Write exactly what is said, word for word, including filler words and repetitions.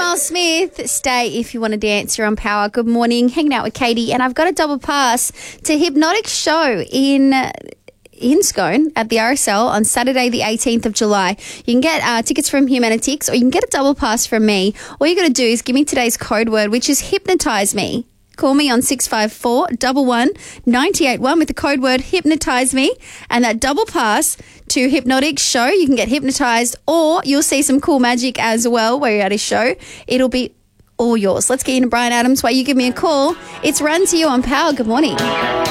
Miles Smith, Stay If You Want to Dance. You're on Power. Good morning. Hanging out with Katie. And I've got a double pass to Hypnotic Show in... in Scone at the R S L on Saturday the eighteenth of July. You can get uh, tickets from Humanitics or you can get a double pass from me. All you got to do is give me today's code word, which is hypnotise me. Call me on six five four, one one, nine eight one with the code word hypnotise me, and that double pass to Hypnotic Show. You can get hypnotised, or you'll see some cool magic as well while you're at a show. It'll be all yours. Let's get into Brian Adams while you give me a call. It's Run to You on Power. Good morning.